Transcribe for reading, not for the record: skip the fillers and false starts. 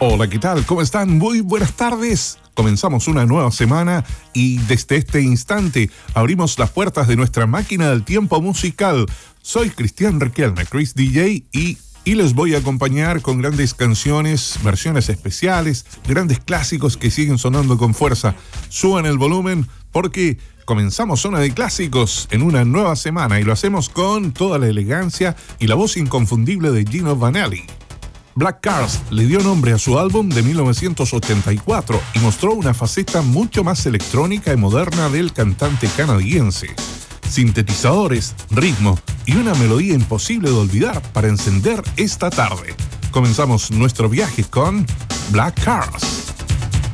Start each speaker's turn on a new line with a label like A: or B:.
A: Hola, ¿qué tal? ¿Cómo están? Muy buenas tardes. Comenzamos una nueva semana y desde este instante abrimos las puertas de nuestra máquina del tiempo musical. Soy Cristian Riquelme, Chris DJ, y les voy a acompañar con grandes canciones, versiones especiales, grandes clásicos que siguen sonando con fuerza. Suban el volumen porque comenzamos Zona de Clásicos en una nueva semana y lo hacemos con toda la elegancia y la voz inconfundible de Gino Vanelli. Black Cars le dio nombre a su álbum de 1984 y mostró una faceta mucho más electrónica y moderna del cantante canadiense. Sintetizadores, ritmo y una melodía imposible de olvidar para encender esta tarde. Comenzamos nuestro viaje con Black Cars.